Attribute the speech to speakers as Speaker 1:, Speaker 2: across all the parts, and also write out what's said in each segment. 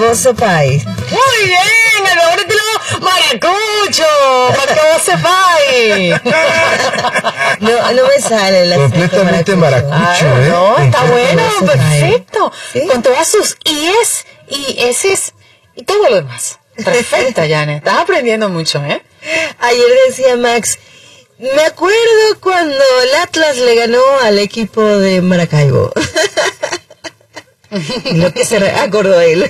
Speaker 1: vos sepáis.
Speaker 2: Muy bien, el mejor estilo maracucho, para que vos sepáis.
Speaker 1: No me sale la
Speaker 3: completamente maracucho,
Speaker 2: No, está bueno, perfecto.
Speaker 1: ¿Sí?
Speaker 2: Con todas sus I's y S's y todo lo demás. Perfecto, Janet. Estás aprendiendo mucho, ¿eh?
Speaker 1: Ayer decía Max, me acuerdo cuando el Atlas le ganó al equipo de Maracaibo. Lo que se acordó él.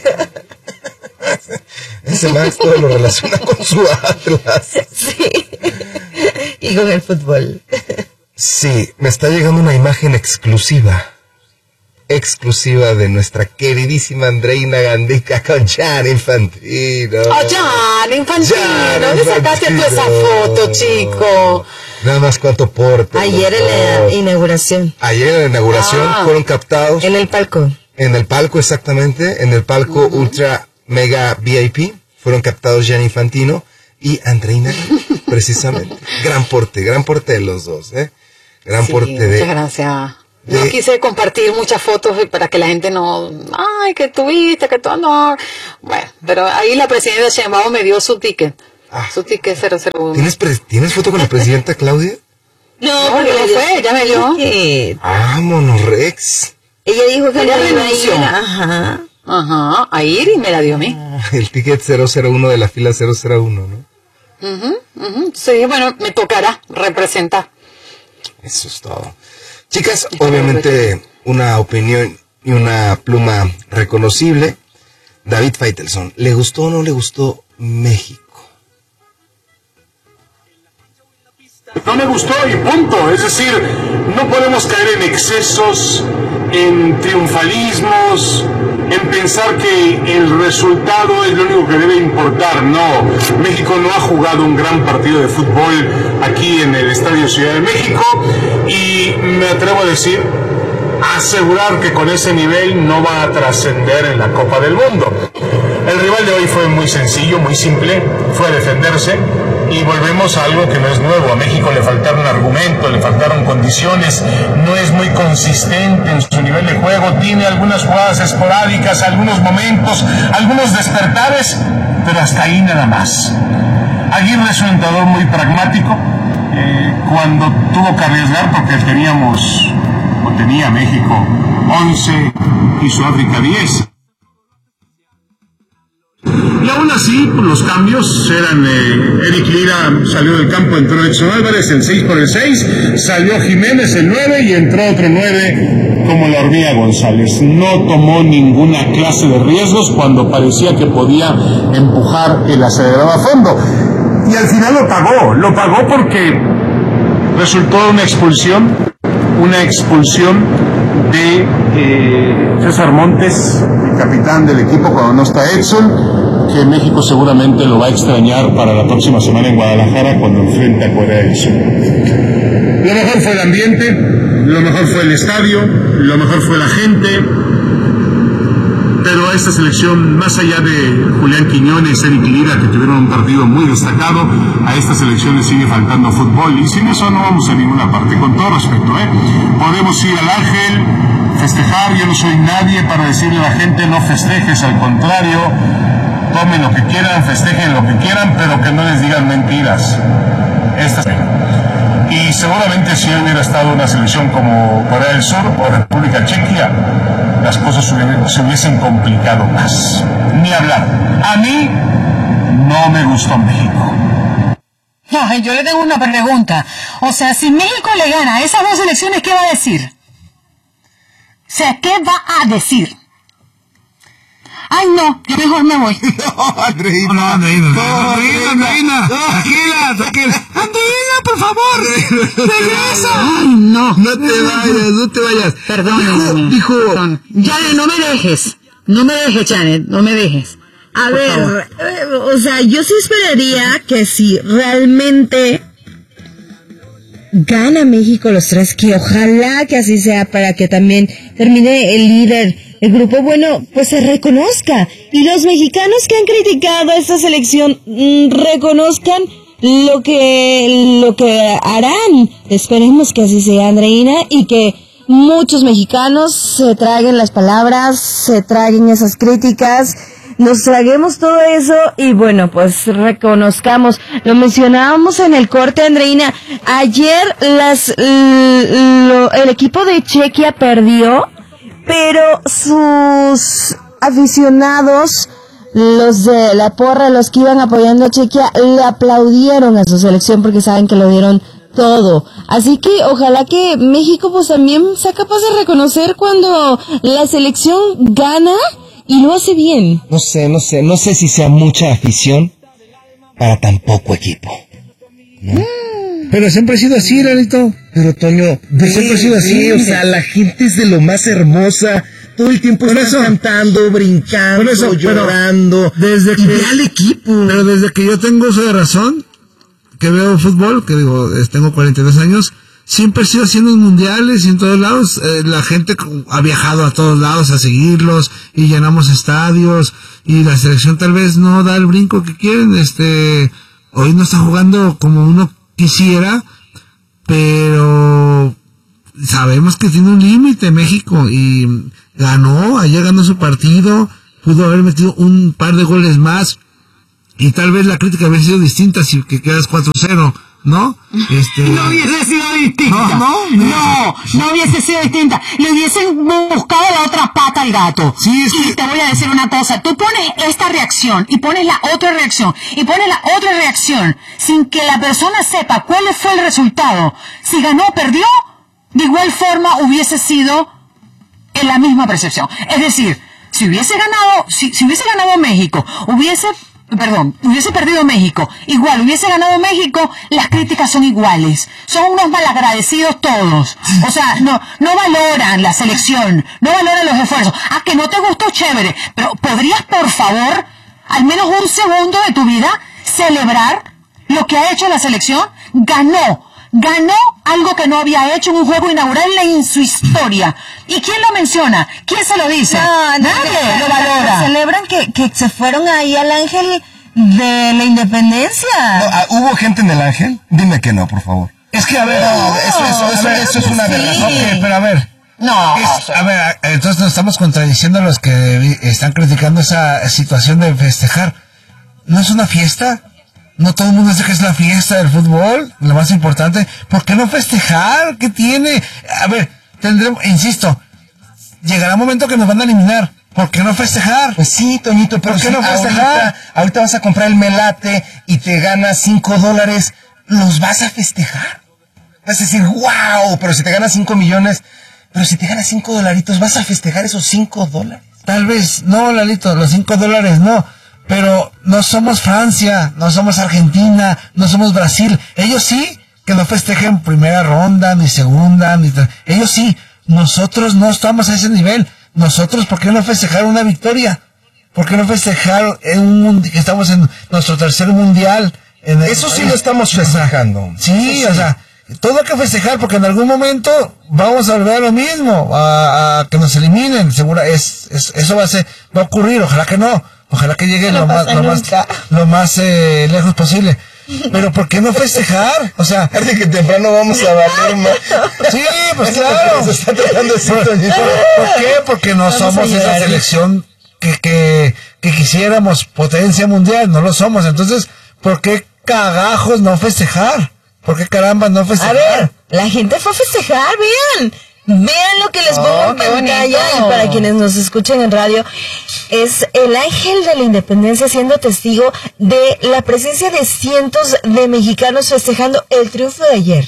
Speaker 3: Ese Max todo lo relaciona con su Atlas.
Speaker 1: Sí. Y con el fútbol.
Speaker 3: Sí, me está llegando una imagen exclusiva de nuestra queridísima Andreina Gandica con Gianni Infantino.
Speaker 2: ¡Oh, Gianni Infantino! ¿Dónde sacaste tú esa foto, chico?
Speaker 3: Nada más cuánto porte.
Speaker 1: Ayer en la inauguración.
Speaker 3: Ayer en la inauguración fueron captados.
Speaker 1: En el palco.
Speaker 3: En el palco, exactamente. En el palco Ultra Mega VIP. Fueron captados Gianni Infantino y Andreina, precisamente. Gran porte de los dos, ¿eh? Gran porte de...
Speaker 2: Muchas gracias. No quise compartir muchas fotos para que la gente no... ¡Ay, que tuviste, que tú no! Bueno, pero ahí la presidenta Sheinbaum me dio su ticket. Su ticket 001.
Speaker 3: ¿Tienes foto con la presidenta Claudia?
Speaker 1: No,
Speaker 2: porque
Speaker 1: porque
Speaker 2: no fue, ya me dio.
Speaker 3: Vámonos, Rex.
Speaker 1: Ella dijo que
Speaker 2: Ella
Speaker 1: no iba a
Speaker 2: renunció.
Speaker 1: ir. Ajá.
Speaker 2: A ir y me la dio a mí.
Speaker 3: El ticket 001 de la fila 001, ¿no?
Speaker 2: Sí, bueno, me tocará representar.
Speaker 3: Eso es todo. Chicas, obviamente una opinión y una pluma reconocible. David Faitelson, ¿le gustó o no le gustó México?
Speaker 4: No me gustó y punto. Es decir, no podemos caer en excesos, en triunfalismos, en pensar que el resultado es lo único que debe importar. No, México no ha jugado un gran partido de fútbol aquí en el Estadio Ciudad de México y me atrevo a decir, asegurar que con ese nivel no va a trascender en la Copa del Mundo. El rival de hoy fue muy sencillo, muy simple, fue a defenderse y volvemos a algo que no es nuevo. A México le faltaron argumentos, le faltaron condiciones, no es muy consistente en su nivel de juego, tiene algunas jugadas esporádicas, algunos momentos, algunos despertares, pero hasta ahí nada más. Aguirre es un entrenador muy pragmático, cuando tuvo que arriesgar porque tenía México 11 y Sudáfrica 10. Y aún así, los cambios eran, Eric Lira salió del campo, entró Edson Álvarez, el 6 por el 6, salió Jiménez el 9 y entró otro 9 como la hormiga González. No tomó ninguna clase de riesgos cuando parecía que podía empujar el acelerador a fondo. Y al final lo pagó porque resultó una expulsión de César Montes, el capitán del equipo cuando no está Edson, que México seguramente lo va a extrañar para la próxima semana en Guadalajara cuando enfrente a Corea del Sur. Lo mejor fue el ambiente, lo mejor fue el estadio, lo mejor fue la gente, pero a esta selección, más allá de Julián Quiñones, Eric Lira, que tuvieron un partido muy destacado, a esta selección le sigue faltando fútbol, y sin eso no vamos a ninguna parte, con todo respeto, Podemos ir al Ángel, festejar, yo no soy nadie para decirle a la gente no festejes, al contrario, tomen lo que quieran, festejen lo que quieran, pero que no les digan mentiras. Y seguramente si hubiera estado una selección como Corea del Sur o República Checa, las cosas se hubiesen complicado más. Ni hablar. A mí no me gustó México.
Speaker 5: Ay, yo le tengo una pregunta. O sea, si México le gana a esas dos selecciones, ¿qué va a decir? O sea, ¿qué va a decir? Ay, no, yo mejor me voy.
Speaker 3: No, Andreina.
Speaker 5: Andreina, tranquila. Andreina, por favor, regresa. Ay, no.
Speaker 3: No te vayas.
Speaker 5: Perdón.
Speaker 3: Dijo.
Speaker 5: Janet, no me dejes, Janet, no me dejes.
Speaker 1: A ver, o sea, yo sí esperaría que si realmente gana México los 3, que ojalá que así sea para que también termine el líder, el grupo, bueno, pues se reconozca. Y los mexicanos que han criticado a esta selección reconozcan lo que harán. Esperemos que así sea, Andreina, y que muchos mexicanos se traguen las palabras, se traguen esas críticas. nos traguemos todo eso y bueno, pues reconozcamos. Lo mencionábamos en el corte, Andreina. Ayer el equipo de Chequia perdió, pero sus aficionados, los de la porra, los que iban apoyando a Chequia, le aplaudieron a su selección porque saben que lo dieron todo. Así que ojalá que México pues también sea capaz de reconocer cuando la selección gana y lo hace bien.
Speaker 3: No sé si sea mucha afición para tan poco equipo, ¿no?
Speaker 6: Pero siempre ha sido así, Lalito. Pero Toño, siempre ha sido así. O sea, la gente es de lo más hermosa. Todo el tiempo están cantando, brincando, llorando. Desde que ve al equipo. Pero desde que yo tengo uso de razón, que veo fútbol, que digo, tengo 42 años, siempre he sido haciendo mundiales y en todos lados. La gente ha viajado a todos lados a seguirlos y llenamos estadios y la selección tal vez no da el brinco que quieren. Hoy no está jugando como uno quisiera, pero sabemos que tiene un límite México y ayer ganó su partido, pudo haber metido un par de goles más y tal vez la crítica hubiera sido distinta si que quedas 4-0, ¿no?
Speaker 5: No hubiese sido distinta. No hubiese sido distinta. Le hubiesen buscado la otra pata al gato.
Speaker 6: Sí, es que...
Speaker 5: Y te voy a decir una cosa. Tú pones esta reacción y pones la otra reacción y pones la otra reacción sin que la persona sepa cuál fue el resultado. Si ganó o perdió, de igual forma hubiese sido en la misma percepción. Es decir, si hubiese ganado México, hubiese perdido México, igual hubiese ganado México, las críticas son iguales. Son unos malagradecidos todos. O sea, no valoran la selección, no valoran los esfuerzos. Que no te gustó, chévere, pero ¿podrías, por favor, al menos un segundo de tu vida, celebrar lo que ha hecho la selección? Ganó algo que no había hecho en un juego inaugural en su historia. ¿Y quién lo menciona? ¿Quién se lo dice? Nadie lo valora.
Speaker 1: Celebran que se fueron ahí al Ángel de la Independencia.
Speaker 6: ¿Hubo gente en el Ángel? Dime que no, por favor. Es que, a ver, eso es una aberración. Okay, pero a ver. Entonces nos estamos contradiciendo a los que están criticando esa situación de festejar. ¿No es una fiesta? No todo el mundo dice que es la fiesta del fútbol, lo más importante. ¿Por qué no festejar? ¿Qué tiene? A ver, insisto, llegará un momento que nos van a eliminar. ¿Por qué no festejar?
Speaker 3: Pues sí, Toñito, pero
Speaker 6: ¿por qué no festejar?
Speaker 3: Ahorita vas a comprar el melate y te ganas $5, ¿los vas a festejar? Vas a decir, wow, pero si te ganas 5 millones, pero si te ganas $5, ¿vas a festejar esos $5?
Speaker 6: Tal vez, no, Lalito, los $5 no. Pero no somos Francia, no somos Argentina, no somos Brasil. Ellos sí, que no festejen primera ronda, ni segunda, ellos sí. Nosotros no estamos a ese nivel. Nosotros, ¿por qué no festejar una victoria? ¿Por qué no festejar que estamos en nuestro tercer mundial?
Speaker 3: Eso sí lo estamos festejando.
Speaker 6: Sí, o sea, todo hay que festejar porque en algún momento vamos a volver a lo mismo, a que nos eliminen. Segura, eso va a ocurrir, ojalá que no. Ojalá que llegue lo más lejos posible. Pero ¿por qué no festejar? O sea,
Speaker 3: tarde que temprano vamos a valer más.
Speaker 6: Sí, pues claro.
Speaker 3: Se está tratando de decir,
Speaker 6: ¿Por qué? Porque no somos esa selección que quisiéramos, potencia mundial, no lo somos. Entonces, ¿por qué cagajos no festejar? ¿Por qué caramba no festejar?
Speaker 1: A ver, la gente fue a festejar, vean lo que les pongo en pantalla y para quienes nos escuchan en radio, es el Ángel de la Independencia siendo testigo de la presencia de cientos de mexicanos festejando el triunfo de ayer.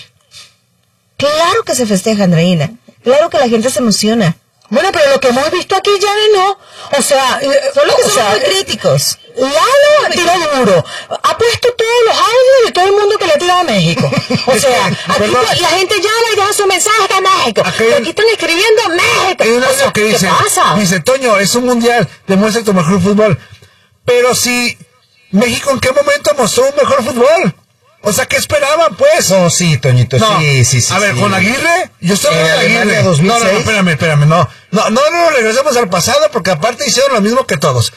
Speaker 1: Claro que se festeja, Andreina. Claro que la gente se emociona.
Speaker 5: Bueno, pero lo que hemos visto aquí ya no. O sea,
Speaker 1: solo que son muy críticos.
Speaker 5: Lalo tiró duro. Ha puesto todos los audios de todo el mundo que le ha tirado a México. O sea, aquí la gente llama y deja su mensaje a México. Aquí están escribiendo México.
Speaker 6: Hay un audio que dice,
Speaker 5: ¿qué pasa?
Speaker 6: Dice, Toño, es un mundial, demuestra tu mejor fútbol. Pero si México en qué momento mostró un mejor fútbol. O sea, ¿qué esperaban, pues?
Speaker 3: Oh, sí, Toñito,
Speaker 6: no.
Speaker 3: Sí.
Speaker 6: A ver, ¿con Aguirre? Yo estoy con Aguirre.
Speaker 3: 2006.
Speaker 6: No, espérame. No, regresemos al pasado, porque aparte hicieron lo mismo que todos.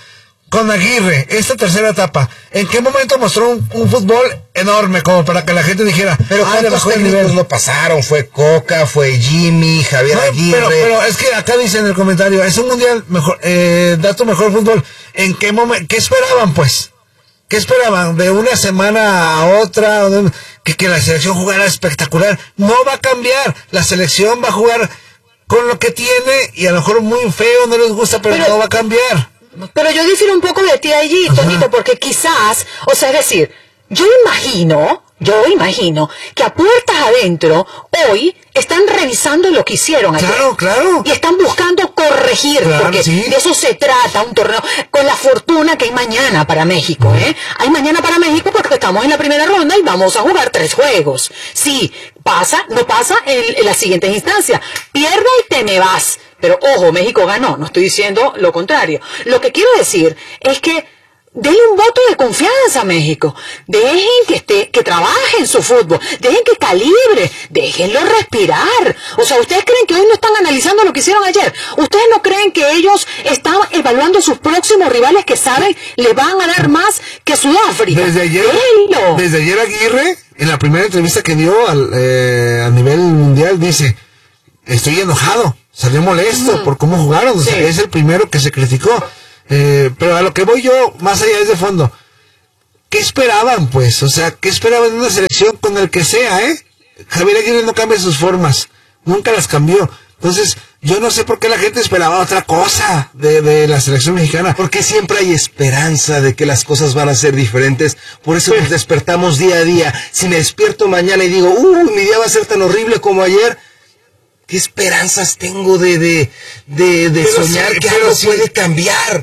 Speaker 6: con Aguirre, esta tercera etapa, ¿en qué momento mostró un fútbol enorme como para que la gente dijera,
Speaker 3: pero cuántos técnicos no pasaron? Fue Coca, fue Jimmy, Javier Aguirre.
Speaker 6: Pero es que acá dice en el comentario, es un mundial mejor, da tu mejor fútbol. ¿En qué momento? ¿Qué esperaban, pues? ¿Qué esperaban? ¿De una semana a otra? Que la selección jugara espectacular. No va a cambiar. La selección va a jugar con lo que tiene y a lo mejor muy feo, no les gusta, pero no va a cambiar.
Speaker 2: Pero yo difiero un poco de ti allí, Toñito, porque quizás, o sea, es decir, yo imagino que a puertas adentro hoy están revisando lo que hicieron ayer.
Speaker 6: Claro.
Speaker 2: Y están buscando corregir, porque de eso se trata un torneo, con la fortuna que hay mañana para México, ¿eh? Hay mañana para México porque estamos en la primera ronda y vamos a jugar 3 juegos. Sí, no pasa en las siguientes instancias. Pierde y te me vas. Pero ojo, México ganó, no estoy diciendo lo contrario. Lo que quiero decir es que denle un voto de confianza a México. Dejen que trabaje en su fútbol. Dejen que calibre. Déjenlo respirar. O sea, ¿ustedes creen que hoy no están analizando lo que hicieron ayer? ¿Ustedes no creen que ellos están evaluando sus próximos rivales que saben le van a dar más que Sudáfrica?
Speaker 6: Desde ayer Aguirre, en la primera entrevista que dio a nivel mundial, dice, estoy enojado. Salió molesto por cómo jugaron. O sea, es el primero que se criticó. Pero a lo que voy yo, más allá es de fondo. ¿Qué esperaban, pues? O sea, ¿qué esperaban de una selección con el que sea, Javier Aguirre no cambia sus formas. Nunca las cambió. Entonces, yo no sé por qué la gente esperaba otra cosa de la selección mexicana.
Speaker 3: Porque siempre hay esperanza de que las cosas van a ser diferentes. Por eso nos despertamos día a día. Si me despierto mañana y digo, mi día va a ser tan horrible como ayer, ¿qué esperanzas tengo de soñar que algo puede cambiar?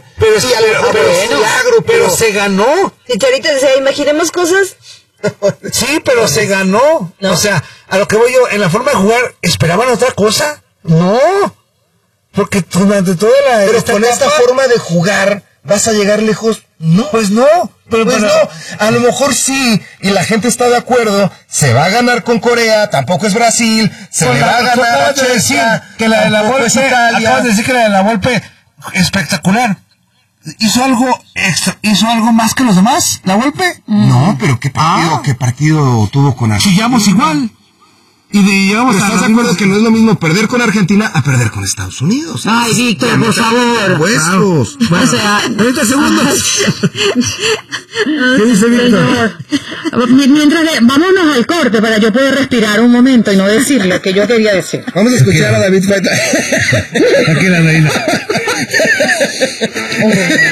Speaker 6: Pero se ganó.
Speaker 1: Y ahorita decía, imaginemos cosas.
Speaker 6: Sí, pero se ganó. No. O sea, a lo que voy yo, en la forma de jugar, ¿esperaban otra cosa? No. Porque durante toda la...
Speaker 3: Pero con esta forma de jugar, ¿vas a llegar lejos?
Speaker 6: No. Pues no.
Speaker 3: Pero no. A lo mejor sí, y la gente está de acuerdo, se va a ganar con Corea, tampoco es Brasil, se le va a ganar a Chequia,
Speaker 6: que la de la Volpe, acabas de decir que la de la Volpe, espectacular. ¿Hizo algo más que los demás, la Volpe?
Speaker 3: No, pero ¿qué partido tuvo con Argentina?
Speaker 6: Sigamos igual.
Speaker 3: ¿Estás de acuerdo que no es lo mismo perder con Argentina a perder con Estados Unidos?
Speaker 1: Ay, Víctor, por favor.
Speaker 3: Puestos.
Speaker 1: Bueno, o sea,
Speaker 6: 30 segundos. ¿Qué dice Víctor?
Speaker 5: Mientras vámonos al corte para yo poder respirar un momento y no decir lo que yo quería decir.
Speaker 3: Vamos a escuchar a David Faita.
Speaker 6: Aquí la reina.